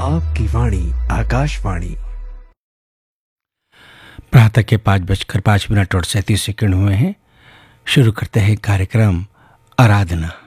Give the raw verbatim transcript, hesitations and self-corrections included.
आपकी वाणी आकाशवाणी। प्रातः के पाँच बजकर पाँच मिनट और सैंतीस सेकंड हुए हैं। शुरू करते हैं कार्यक्रम आराधना।